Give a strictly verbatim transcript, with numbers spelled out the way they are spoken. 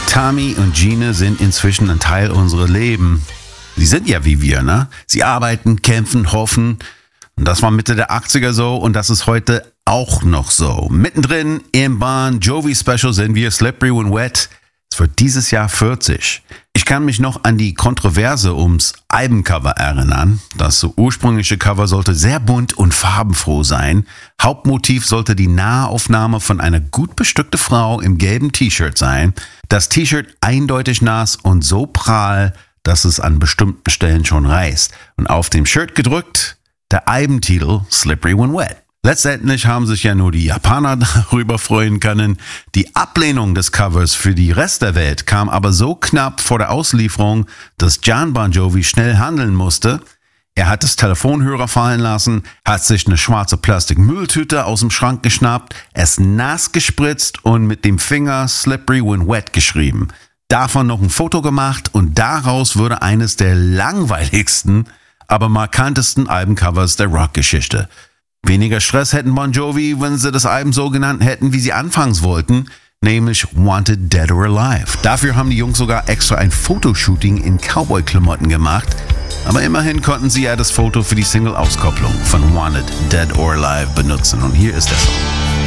Tommy und Gina sind inzwischen ein Teil unserer Leben. Sie sind ja wie wir, ne? Sie arbeiten, kämpfen, hoffen. Und das war Mitte der achtziger so und das ist heute auch noch so. Mittendrin im Bon Jovi Special sind wir, Slippery When Wet. Es wird dieses Jahr vierzig. Ich kann mich noch an die Kontroverse ums Albencover erinnern. Das ursprüngliche Cover sollte sehr bunt und farbenfroh sein. Hauptmotiv sollte die Nahaufnahme von einer gut bestückten Frau im gelben T-Shirt sein. Das T-Shirt eindeutig nass und so prall, dass es an bestimmten Stellen schon reißt. Und auf dem Shirt gedrückt der Albentitel Slippery When Wet. Letztendlich haben sich ja nur die Japaner darüber freuen können. Die Ablehnung des Covers für die Rest der Welt kam aber so knapp vor der Auslieferung, dass Jon Bon Jovi schnell handeln musste. Er hat das Telefonhörer fallen lassen, hat sich eine schwarze Plastikmülltüte aus dem Schrank geschnappt, es nass gespritzt und mit dem Finger Slippery When Wet geschrieben. Davon noch ein Foto gemacht und daraus wurde eines der langweiligsten, aber markantesten Albencovers der Rockgeschichte. Weniger Stress hätten Bon Jovi, wenn sie das Album so genannt hätten, wie sie anfangs wollten, nämlich Wanted Dead or Alive. Dafür haben die Jungs sogar extra ein Fotoshooting in Cowboy-Klamotten gemacht, aber immerhin konnten sie ja das Foto für die Single-Auskopplung von Wanted Dead or Alive benutzen und hier ist der Song.